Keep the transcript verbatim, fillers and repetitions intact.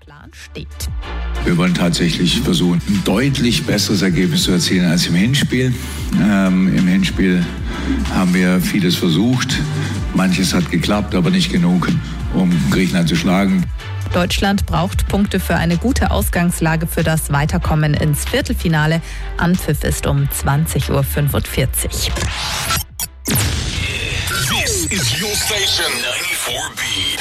Plan steht. Wir wollen tatsächlich versuchen, ein deutlich besseres Ergebnis zu erzielen als im Hinspiel. Ähm, Im Hinspiel haben wir vieles versucht. Manches hat geklappt, aber nicht genug, um Griechenland zu schlagen. Deutschland braucht Punkte für eine gute Ausgangslage für das Weiterkommen ins Viertelfinale. Anpfiff ist um zwanzig Uhr fünfundvierzig. This is your station ninety-four B.